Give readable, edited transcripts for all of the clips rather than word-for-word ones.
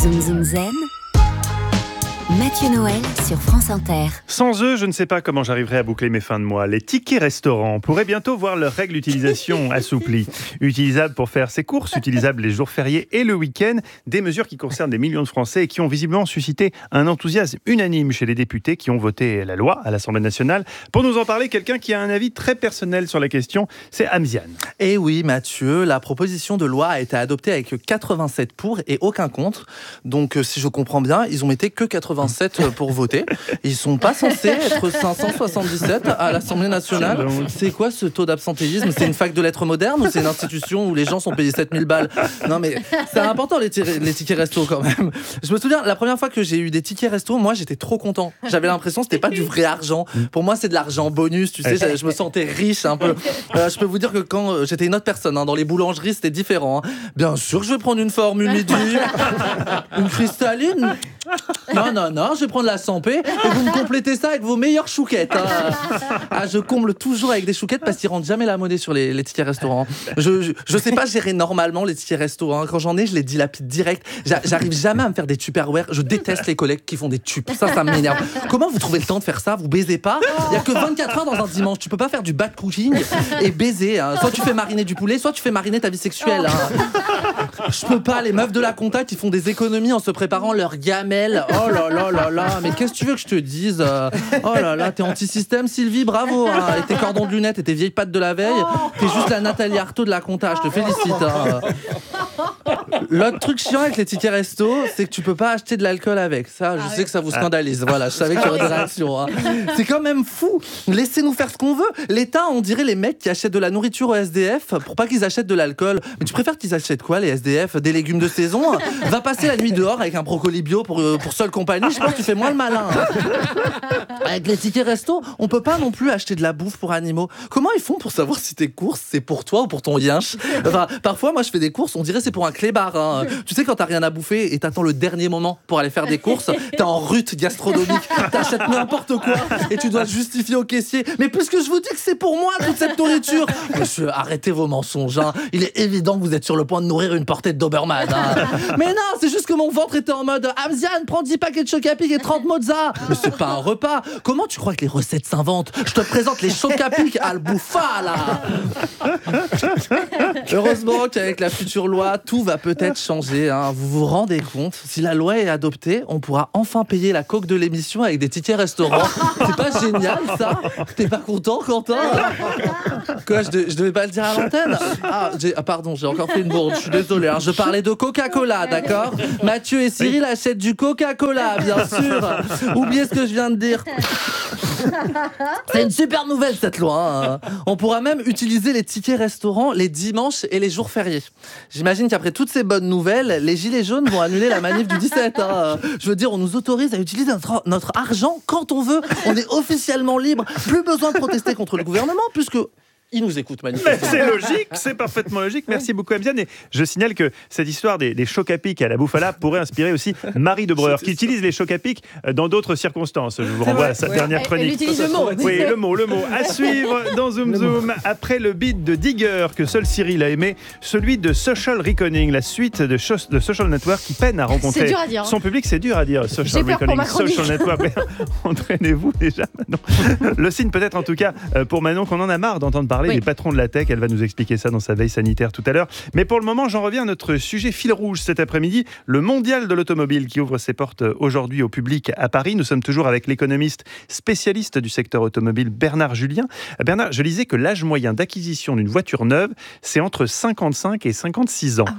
Zoom Zoom Zen, Mathieu Noël sur France Inter. Sans eux, je ne sais pas comment j'arriverai à boucler mes fins de mois. Les tickets restaurants pourraient bientôt voir leurs règles d'utilisation assouplies. Utilisables pour faire ses courses, utilisables les jours fériés et le week-end. Des mesures qui concernent des millions de Français et qui ont visiblement suscité un enthousiasme unanime chez les députés qui ont voté la loi à l'Assemblée nationale. Pour nous en parler, quelqu'un qui a un avis très personnel sur la question, c'est Amziane. Et oui, Mathieu, la proposition de loi a été adoptée avec 87 pour et aucun contre. Donc, si je comprends bien, ils ont été que 87 pour voter. Ils sont pas censés être 577 à l'Assemblée nationale. C'est quoi ce taux d'absentéisme ? C'est une fac de lettres modernes ou c'est une institution où les gens sont payés 7000 balles ? Non mais c'est important les tickets resto quand même. Je me souviens, la première fois que j'ai eu des tickets resto, moi j'étais trop content. J'avais l'impression que c'était pas du vrai argent. Pour moi c'est de l'argent bonus, tu sais, je me sentais riche un peu. Je peux vous dire que quand j'étais une autre personne, dans les boulangeries c'était différent. Bien sûr que je vais prendre une formule midi, une cristalline. Non, je vais prendre la 100p et vous me complétez ça avec vos meilleures chouquettes. Je comble toujours avec des chouquettes parce qu'ils rendent jamais la monnaie sur les tickets restaurants. Je sais pas gérer normalement les tickets resto. Quand j'en ai, je les dilapide direct. J'arrive jamais à me faire des Tupperware. Je déteste les collègues qui font des tubes. Ça m'énerve. Comment vous trouvez le temps de faire ça ? Vous baisez pas ? Il y a que 24 heures dans un dimanche. Tu peux pas faire du bad cooking et baiser. Soit tu fais mariner du poulet, soit tu fais mariner ta vie sexuelle. Je peux pas. Les meufs de la compta qui font des économies en se préparant leur gamelle. Oh là là, mais qu'est-ce que tu veux que je te dise ? Oh là là, t'es anti-système, Sylvie, bravo. Et tes cordons de lunettes et tes vieilles pattes de la veille, t'es juste la Nathalie Arthaud de la compta, je te félicite. L'autre truc chiant avec les tickets resto, c'est que tu peux pas acheter de l'alcool avec. Ça, je sais que ça vous scandalise. Voilà, je savais qu'il y aurait des réactions. C'est quand même fou. Laissez-nous faire ce qu'on veut. L'État, on dirait les mecs qui achètent de la nourriture aux SDF pour pas qu'ils achètent de l'alcool. Mais tu préfères qu'ils achètent quoi, les SDF ? Des légumes de saison ? Va passer la nuit dehors avec un brocoli bio pour seule compagnie. Je pense que tu fais moins le malin. Avec les tickets resto, on peut pas non plus acheter de la bouffe pour animaux. Comment ils font pour savoir si tes courses, c'est pour toi ou pour ton yinche ? Parfois, moi, je fais des courses, on dirait c'est pour un clébard. Tu sais, quand t'as rien à bouffer et t'attends le dernier moment pour aller faire des courses, t'es en rut gastronomique, t'achètes n'importe quoi et tu dois justifier au caissier. Mais puisque je vous dis que c'est pour moi toute cette nourriture, monsieur, arrêtez vos mensonges. Il est évident que vous êtes sur le point de nourrir une portée de Doberman. Mais non, c'est juste que mon ventre était en mode Amziane, prends 10 paquets de Choc-à-Pic et 30 mozza. Mais c'est pas un repas. Comment tu crois que les recettes s'inventent ? Je te présente les Choc-à-Pic à bouffa là. Heureusement qu'avec la future loi, tout va peut-être changer. Vous vous rendez compte ? Si la loi est adoptée, on pourra enfin payer la coque de l'émission avec des tickets restaurants. C'est pas génial ça ? T'es pas content, Quentin ? Quoi, je devais pas le dire à l'antenne ? Pardon, j'ai encore fait une bourde. Je suis désolé. Je parlais de Coca-Cola, d'accord ? Mathieu et Cyril achètent du Coca-Cola, bien sûr. Oubliez ce que je viens de dire. C'est une super nouvelle cette loi. On pourra même utiliser les tickets restaurants les dimanches et les jours fériés. J'imagine qu'après toutes ces bonnes nouvelles, les gilets jaunes vont annuler la manif du 17. Je veux dire, on nous autorise à utiliser notre argent quand on veut. On est officiellement libre. Plus besoin de protester contre le gouvernement puisque il nous écoute manifestement. C'est logique, c'est parfaitement logique. Merci beaucoup, Amziane. Et je signale que cette histoire des Choc-à-Pic à la Bouffala pourrait inspirer aussi Marie de Breur, qui utilise les Choc-à-Pic dans d'autres circonstances. Je vous renvoie à sa dernière chronique. Elle utilise le mot. Oui, le mot. À suivre dans Zoom Zoom. Après le beat de Digger que seul Cyril a aimé, celui de Social Reckoning, la suite de Social Network qui peine à rencontrer son public. C'est dur à dire, Social Reckoning, Social Network. Entraînez-vous déjà, Manon. Le signe peut-être en tout cas pour Manon qu'on en a marre d'entendre parler des patrons de la tech. Elle va nous expliquer ça dans sa veille sanitaire tout à l'heure. Mais pour le moment, j'en reviens à notre sujet fil rouge cet après-midi, le mondial de l'automobile qui ouvre ses portes aujourd'hui au public à Paris. Nous sommes toujours avec l'économiste spécialiste du secteur automobile Bernard Julien. Bernard, je lisais que l'âge moyen d'acquisition d'une voiture neuve, c'est entre 55 et 56 ans.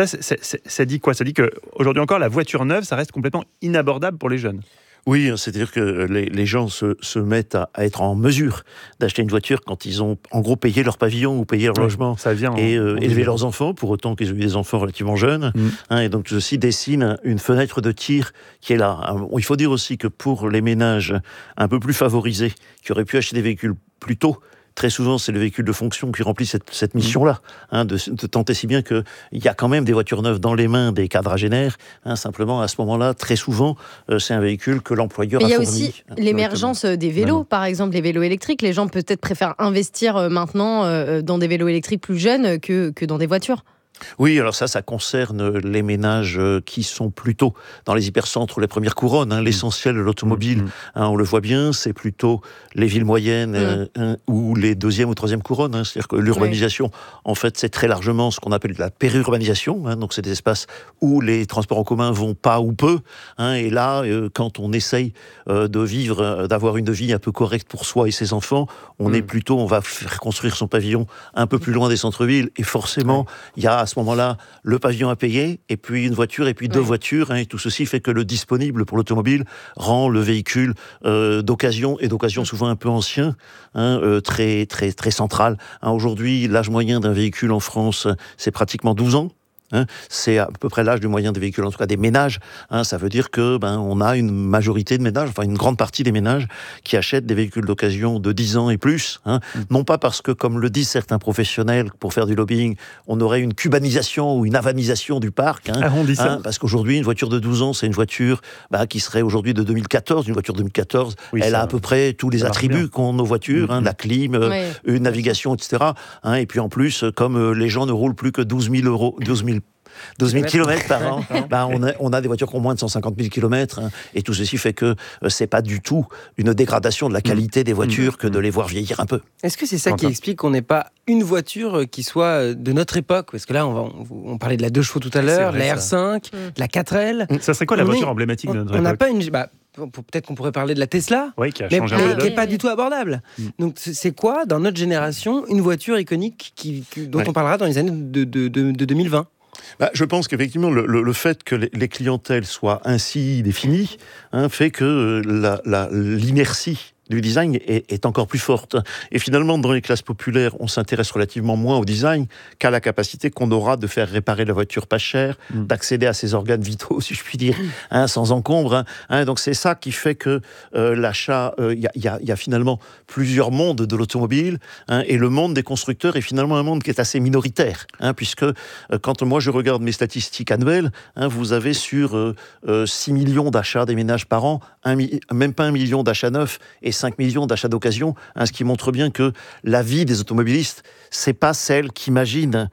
Ça dit quoi ? Ça dit qu'aujourd'hui encore, la voiture neuve, ça reste complètement inabordable pour les jeunes. Oui, c'est-à-dire que les gens se mettent à être en mesure d'acheter une voiture quand ils ont en gros payé leur pavillon ou payé leur logement ça vient et élevé leurs enfants, pour autant qu'ils aient eu des enfants relativement jeunes. Et donc ceci dessine une fenêtre de tir qui est là. Il faut dire aussi que pour les ménages un peu plus favorisés, qui auraient pu acheter des véhicules plus tôt, très souvent, c'est le véhicule de fonction qui remplit cette mission-là, de tenter si bien qu'il y a quand même des voitures neuves dans les mains des quadragénaires. Simplement, à ce moment-là, très souvent, c'est un véhicule que l'employeur a fourni. Il y a aussi l'émergence des vélos, par exemple, les vélos électriques. Les gens peut-être préfèrent investir maintenant dans des vélos électriques plus jeunes que dans des voitures. Oui, alors ça concerne les ménages qui sont plutôt dans les hypercentres ou les premières couronnes. L'essentiel de l'automobile, on le voit bien, c'est plutôt les villes moyennes ou les deuxième ou troisième couronnes. C'est-à-dire que l'urbanisation, en fait, c'est très largement ce qu'on appelle la périurbanisation. Donc c'est des espaces où les transports en commun vont pas ou peu. Et là, quand on essaye de vivre, d'avoir une vie un peu correcte pour soi et ses enfants, on va faire construire son pavillon un peu plus loin des centres-villes. Et forcément, il y a à ce moment-là le pavillon à payer, et puis une voiture, et puis deux voitures. Et tout ceci fait que le disponible pour l'automobile rend le véhicule d'occasion, et d'occasion souvent un peu ancien, très, très, très central. Aujourd'hui, l'âge moyen d'un véhicule en France, c'est pratiquement 12 ans. C'est à peu près l'âge du moyen des véhicules, en tout cas des ménages. Ça veut dire que on a une majorité de ménages, enfin une grande partie des ménages qui achètent des véhicules d'occasion de 10 ans et plus. Non pas parce que, comme le disent certains professionnels, pour faire du lobbying, on aurait une cubanisation ou une havanisation du parc. On dit ça. Parce qu'aujourd'hui, une voiture de 12 ans, c'est une voiture qui serait aujourd'hui de 2014. Une voiture de 2014, elle a à peu près tous les attributs qu'ont nos voitures, la clim, une navigation, etc. Et puis en plus, comme les gens ne roulent plus que 12 000 km par an, on a des voitures qui ont moins de 150 000 km, et tout ceci fait que c'est pas du tout une dégradation de la qualité des voitures que de les voir vieillir un peu. Est-ce que c'est ça qui explique qu'on n'ait pas une voiture qui soit de notre époque? Parce que là, on parlait de la 2 chevaux tout à l'heure, la R5, la 4L. Ça serait quoi la voiture emblématique de notre époque? On n'a pas une... peut-être qu'on pourrait parler de la Tesla, qui a changé un peu qui n'est pas du tout abordable. Donc c'est quoi, dans notre génération, une voiture iconique dont on parlera dans les années de 2020? Je pense qu'effectivement, le fait que les clientèles soient ainsi définies fait que l'inertie du design est encore plus forte. Et finalement, dans les classes populaires, on s'intéresse relativement moins au design qu'à la capacité qu'on aura de faire réparer la voiture pas chère, d'accéder à ses organes vitaux, si je puis dire, sans encombre. Donc c'est ça qui fait que l'achat, il y a finalement plusieurs mondes de l'automobile, et le monde des constructeurs est finalement un monde qui est assez minoritaire, puisque quand moi je regarde mes statistiques annuelles, vous avez sur 6 millions d'achats des ménages par an, même pas 1 million d'achats neufs, et 5 millions d'achats d'occasion, ce qui montre bien que la vie des automobilistes, c'est pas celle qu'imagine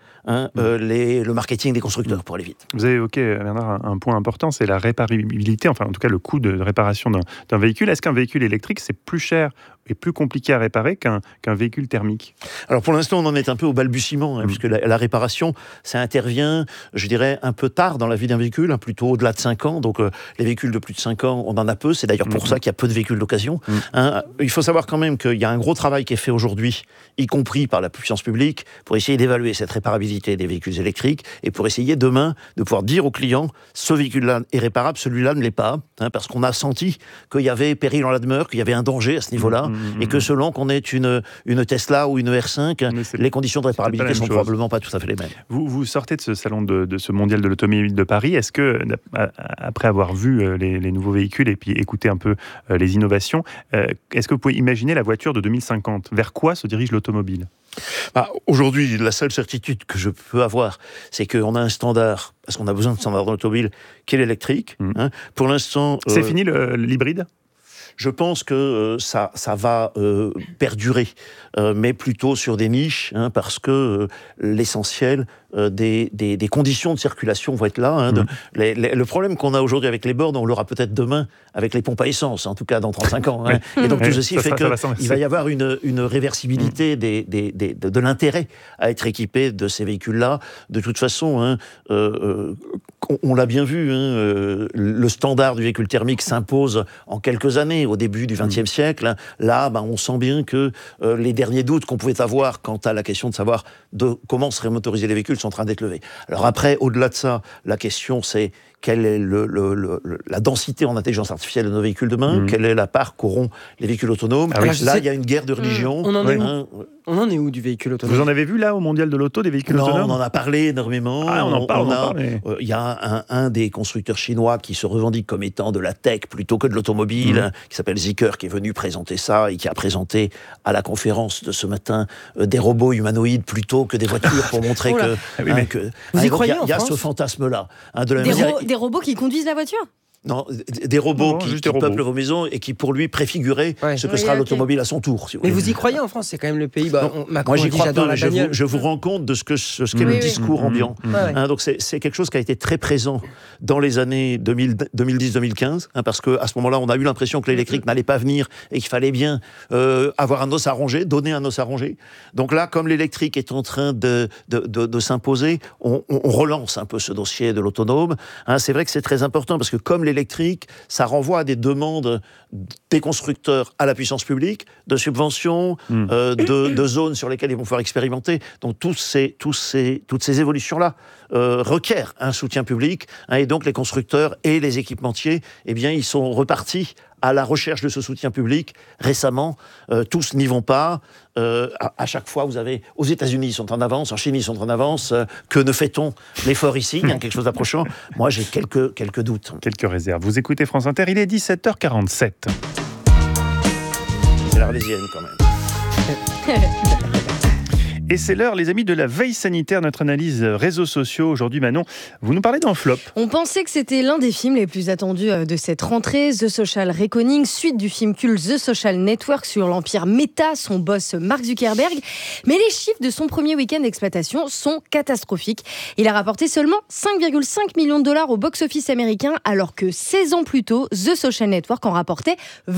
le marketing des constructeurs, pour aller vite. Vous avez évoqué, Bernard, un point important, c'est la réparabilité, enfin en tout cas le coût de réparation d'un véhicule. Est-ce qu'un véhicule électrique, c'est plus cher et plus compliqué à réparer qu'un véhicule thermique? Alors pour l'instant, on en est un peu au balbutiement, puisque la réparation, ça intervient, je dirais, un peu tard dans la vie d'un véhicule, plutôt au-delà de 5 ans. Donc les véhicules de plus de 5 ans, on en a peu. C'est d'ailleurs pour ça qu'il y a peu de véhicules d'occasion. Il faut savoir quand même qu'il y a un gros travail qui est fait aujourd'hui, y compris par la puissance publique, pour essayer d'évaluer cette réparabilité des véhicules électriques, et pour essayer demain de pouvoir dire aux clients, ce véhicule-là est réparable, celui-là ne l'est pas, parce qu'on a senti qu'il y avait péril en la demeure, qu'il y avait un danger à ce niveau-là, et que selon qu'on ait une Tesla ou une R5, les conditions de réparabilité sont probablement pas tout à fait les mêmes. Vous sortez de ce salon de ce mondial de l'automobile de Paris. Est-ce que, après avoir vu les nouveaux véhicules et puis écouté un peu les innovations, est-ce que vous pouvez imaginer la voiture de 2050? Vers quoi se dirige l'automobile? Aujourd'hui, la seule certitude que je peux avoir, c'est qu'on a un standard, parce qu'on a besoin de standard dans l'automobile, qui est l'électrique. Pour l'instant... C'est fini l'hybride? Je pense que ça va perdurer, mais plutôt sur des niches, parce que l'essentiel des conditions de circulation vont être là. Le problème qu'on a aujourd'hui avec les bornes, on l'aura peut-être demain avec les pompes à essence, en tout cas dans 35 ans. Et donc tout ceci fait qu'il va y avoir une réversibilité de l'intérêt à être équipé de ces véhicules-là. De toute façon, on l'a bien vu, le standard du véhicule thermique s'impose en quelques années, au début du XXe siècle. Là, on sent bien que les derniers doutes qu'on pouvait avoir quant à la question de savoir comment seraient motorisés les véhicules sont en train d'être levés. Alors après, au-delà de ça, la question c'est quelle est la densité en intelligence artificielle de nos véhicules demain, quelle est la part qu'auront les véhicules autonomes. Là, il y a une guerre de religion. On en est où du véhicule autonome? Vous en avez vu là au mondial de l'auto des véhicules autonomes? On en a parlé énormément. On en parle. Il y a un des constructeurs chinois qui se revendique comme étant de la tech plutôt que de l'automobile, qui s'appelle Zeekr, qui est venu présenter ça et qui a présenté à la conférence de ce matin des robots humanoïdes plutôt que des voitures pour montrer Vous y croyez en France? Il y a ce fantasme-là. Des robots qui conduisent la voiture? Non, des robots qui peuplent vos maisons et qui, pour lui, préfiguraient ce que sera l'automobile à son tour. Mais vous y croyez en France? C'est quand même le pays. Moi, j'y crois peu. Je vous rends compte de ce qu'est le discours ambiant. Donc, c'est quelque chose qui a été très présent dans les années 2010-2015, parce qu'à ce moment-là, on a eu l'impression que l'électrique n'allait pas venir et qu'il fallait bien avoir un os à ronger, donner un os à ronger. Donc là, comme l'électrique est en train de s'imposer, on relance un peu ce dossier de l'autonome. C'est vrai que c'est très important parce que comme l'électrique, ça renvoie à des demandes des constructeurs à la puissance publique, de subventions, de zones sur lesquelles ils vont pouvoir expérimenter. Donc toutes ces évolutions-là requièrent un soutien public, et donc les constructeurs et les équipementiers, ils sont repartis à la recherche de ce soutien public récemment. Tous n'y vont pas. À chaque fois, vous avez, aux États-Unis, ils sont en avance, en Chine, ils sont en avance. Que ne fait-on l'effort ici? Quelque chose d'approchant. Moi, j'ai quelques doutes. Quelques réserves. Vous écoutez France Inter, il est 17h47. C'est l'Arlésienne, quand même. Et c'est l'heure, les amis, de la veille sanitaire, notre analyse réseaux sociaux. Aujourd'hui, Manon, vous nous parlez d'un flop. On pensait que c'était l'un des films les plus attendus de cette rentrée, The Social Reckoning, suite du film culte The Social Network sur l'empire Meta, son boss Mark Zuckerberg. Mais les chiffres de son premier week-end d'exploitation sont catastrophiques. Il a rapporté seulement 5,5 millions de dollars au box-office américain, alors que 16 ans plus tôt, The Social Network en rapportait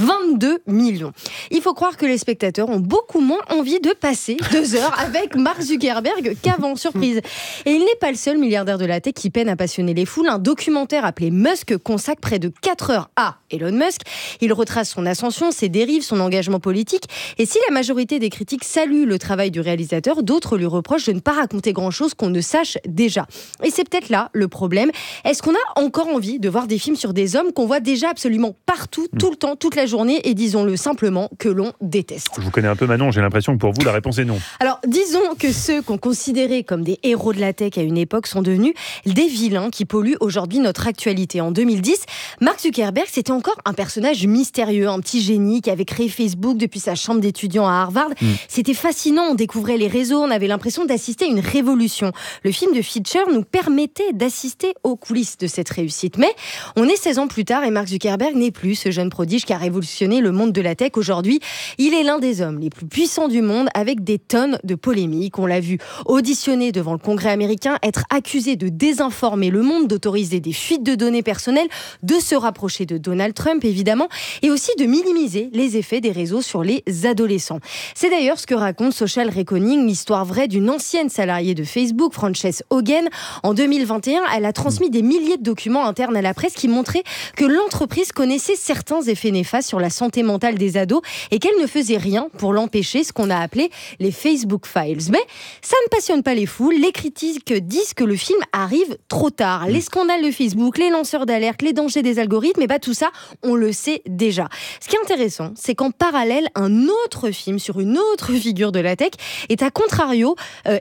22 millions. Il faut croire que les spectateurs ont beaucoup moins envie de passer 2 heures avec Mark Zuckerberg qu'avant, surprise. Et il n'est pas le seul milliardaire de la tech qui peine à passionner les foules. Un documentaire appelé Musk consacre près de 4 heures à Elon Musk. Il retrace son ascension, ses dérives, son engagement politique. Et si la majorité des critiques saluent le travail du réalisateur, d'autres lui reprochent de ne pas raconter grand-chose qu'on ne sache déjà. Et c'est peut-être là le problème. Est-ce qu'on a encore envie de voir des films sur des hommes qu'on voit déjà absolument partout, tout le temps, toute la journée, et disons-le simplement, que l'on déteste? Je vous connais un peu, Manon, j'ai l'impression que pour vous, la réponse est non. Alors, disons que ceux qu'on considérait comme des héros de la tech à une époque sont devenus des vilains qui polluent aujourd'hui notre actualité. En 2010, Mark Zuckerberg, c'était encore un personnage mystérieux, un petit génie qui avait créé Facebook depuis sa chambre d'étudiant à Harvard. C'était fascinant, on découvrait les réseaux, on avait l'impression d'assister à une révolution. Le film de Fincher nous permettait d'assister aux coulisses de cette réussite. Mais on est 16 ans plus tard et Mark Zuckerberg n'est plus ce jeune prodige qui a révolutionné le monde de la tech. Aujourd'hui, il est l'un des hommes les plus puissants du monde avec des tonnes de polémiques. On l'a vu auditionner devant le Congrès américain, être accusé de désinformer le monde, d'autoriser des fuites de données personnelles, de se rapprocher de Donald Trump évidemment, et aussi de minimiser les effets des réseaux sur les adolescents. C'est d'ailleurs ce que raconte Social Reckoning, l'histoire vraie d'une ancienne salariée de Facebook, Frances Haugen. En 2021, elle a transmis des milliers de documents internes à la presse qui montraient que l'entreprise connaissait certains effets néfastes sur la santé mentale des ados et qu'elle ne faisait rien pour l'empêcher, ce qu'on a appelé les Facebook Files. Mais ça ne passionne pas les foules. Les critiques disent que le film arrive trop tard. Les scandales de Facebook, les lanceurs d'alerte, les dangers des algorithmes, tout ça, on le sait déjà. Ce qui est intéressant, c'est qu'en parallèle, un autre film sur une autre figure de la tech est à contrario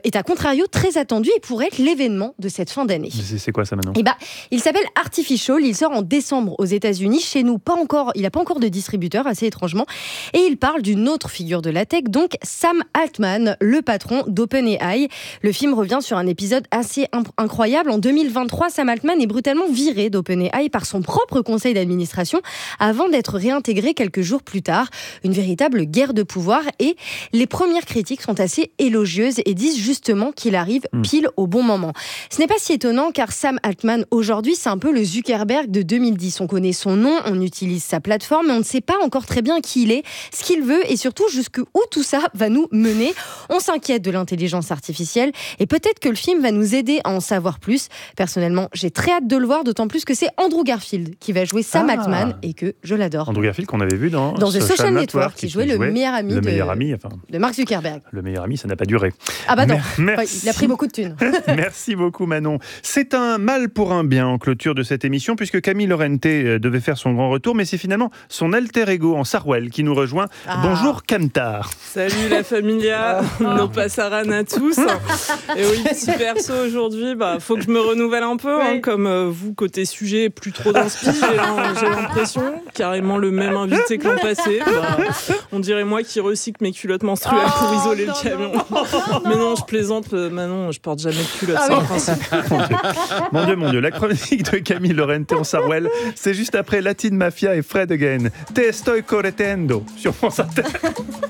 très attendu et pourrait être l'événement de cette fin d'année. C'est quoi ça maintenant? Il s'appelle Artificial. Il sort en décembre aux États-Unis. Chez nous, pas encore. Il n'a pas encore de distributeur, assez étrangement. Et il parle d'une autre figure de la tech, donc Sam Altman, le patron d'OpenAI. Le film revient sur un épisode assez incroyable. En 2023, Sam Altman est brutalement viré d'OpenAI par son propre conseil d'administration avant d'être réintégré quelques jours plus tard. Une véritable guerre de pouvoir et les premières critiques sont assez élogieuses et disent justement qu'il arrive pile au bon moment. Ce n'est pas si étonnant car Sam Altman aujourd'hui c'est un peu le Zuckerberg de 2010. On connaît son nom, on utilise sa plateforme mais on ne sait pas encore très bien qui il est, ce qu'il veut et surtout jusqu'où tout ça va nous mener. On s'inquiète de l'intelligence artificielle et peut-être que le film va nous aider à en savoir plus. Personnellement, j'ai très hâte de le voir, d'autant plus que c'est Andrew Garfield qui va jouer Sam Altman et que je l'adore. Andrew Garfield qu'on avait vu dans The Social Network qui jouait le meilleur ami de Mark Zuckerberg. Le meilleur ami, ça n'a pas duré. Ah bah non, il a pris beaucoup de thunes. Merci beaucoup Manon. C'est un mal pour un bien en clôture de cette émission puisque Camille Lorente devait faire son grand retour mais c'est finalement son alter ego en Sarwell qui nous rejoint. Bonjour Camtar. Salut la familia. passe à Rennes à tous. Et oui, petit perso aujourd'hui, faut que je me renouvelle un peu, comme vous, côté sujet, plus trop d'inspi, j'ai l'impression. Carrément le même invité que l'an passé. On dirait moi qui recycle mes culottes menstruelles pour isoler le camion. Mais non, je plaisante, Manon, je porte jamais de culottes, c'est un principe. Mon Dieu, la chronique de Camille Lorente en Sarwell, c'est juste après Latin Mafia et Fred Again. Te estoy corretendo sur France Inter.